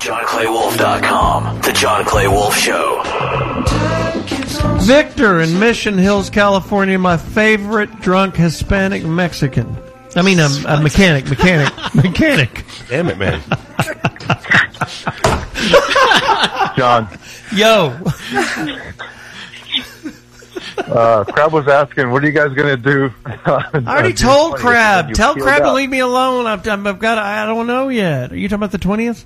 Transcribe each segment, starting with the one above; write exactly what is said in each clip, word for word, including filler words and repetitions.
John Clay Wolf dot com. The John Clay Wolf Show. Victor in Mission Hills, California, my favorite drunk Hispanic Mexican. I mean, a, a mechanic, mechanic, mechanic. Damn it, man. John. Yo. Uh, Crab was asking, what are you guys going to do? I already told Crab. Tell Crab to leave me alone. I've, I've got. I don't know yet. Are you talking about the twentieth?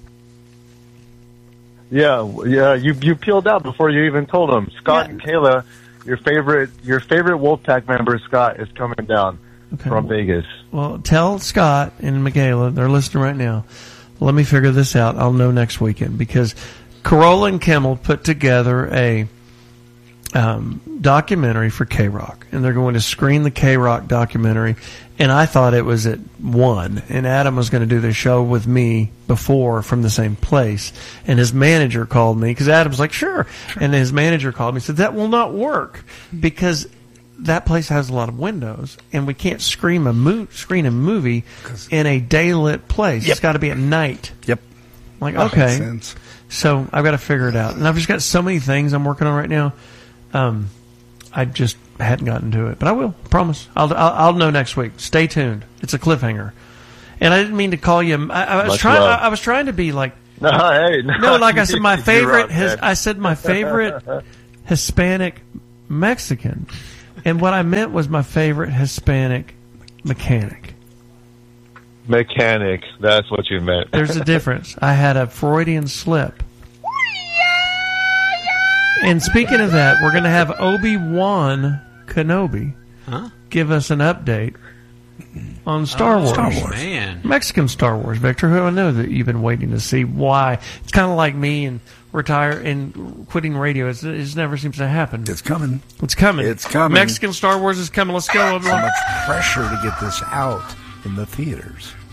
Yeah, yeah. You you peeled out before you even told them. Scott yeah. and Kayla, your favorite your favorite Wolfpack member, Scott, is coming down okay. from Vegas. Well, tell Scott and Michaela, they're listening right now. Let me figure this out. I'll know next weekend because Carolla and Kimmel put together a um, documentary for K-Rock, and they're going to screen the K-Rock documentary. And I thought it was at one, and Adam was going to do the show with me before from the same place. And his manager called me because Adam's like, sure. sure. And his manager called me and said, that will not work because that place has a lot of windows, and we can't screen a, mo- screen a movie in a daylit place. Yep. It's got to be at night. Yep. I'm like, that okay. makes sense. So I've got to figure it out. And I've just got so many things I'm working on right now. Um, I just hadn't gotten to it, but I will. Promise. I'll, I'll I'll know next week. Stay tuned. It's a cliffhanger. And I didn't mean to call you. I, I was Much trying. I, I was trying to be like. No, hey, no. No, like I said, my favorite. His, I said my favorite Hispanic Mexican, and what I meant was my favorite Hispanic mechanic. Mechanic. That's what you meant. There's a difference. I had a Freudian slip. And speaking of that, we're going to have Obi-Wan Kenobi huh? give us an update on Star oh, Wars. Star Wars. Man. Mexican Star Wars, Victor, who I know that you've been waiting to see why. It's kind of like me and retire and quitting radio. It's, it just never seems to happen. It's coming. It's coming. It's coming. Mexican Star Wars is coming. Let's go. So much pressure to get this out in the theaters.